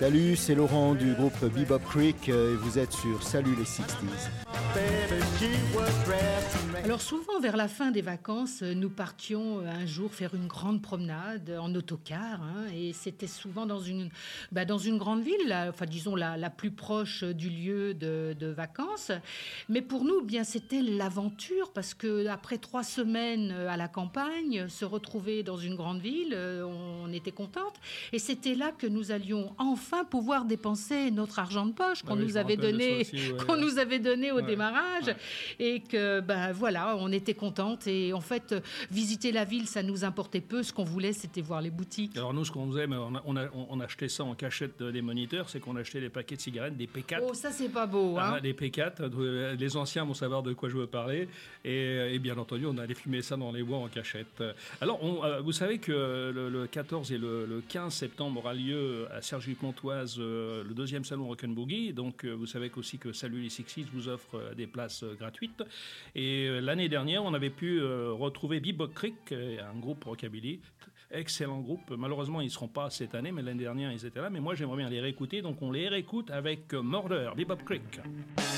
Salut, c'est Laurent du groupe Bebop Creek et vous êtes sur Salut les 60s. Alors souvent vers la fin des vacances, nous partions un jour faire une grande promenade en autocar, et c'était souvent dans une grande ville, enfin disons la plus proche du lieu de vacances. Mais pour nous, bien c'était l'aventure parce que après 3 semaines à la campagne, se retrouver dans une grande ville, on était contente et c'était là que nous allions enfin pouvoir dépenser notre argent de poche qu'on nous avait donné, nous avait donné au démarrage, et que voilà, on était contente et en fait visiter la ville ça nous importait peu, ce qu'on voulait c'était voir les boutiques. Alors nous ce qu'on faisait, on achetait ça en cachette des moniteurs, c'est qu'on achetait des paquets de cigarettes, des P4. Oh ça c'est pas beau des P4, les anciens vont savoir de quoi je veux parler et bien entendu on allait fumer ça dans les bois en cachette. Alors vous savez que le 14 et le 15 septembre aura lieu à Cergy-Pontoise le 2e salon Rock'n'Boogie, donc vous savez aussi que Salut les 60s vous offre des places gratuites. Et l'année dernière, on avait pu retrouver Bebop Creek, un groupe rockabilly, excellent groupe. Malheureusement, ils ne seront pas cette année, mais l'année dernière, ils étaient là. Mais moi, j'aimerais bien les réécouter, donc on les réécoute avec Murder, Bebop Creek.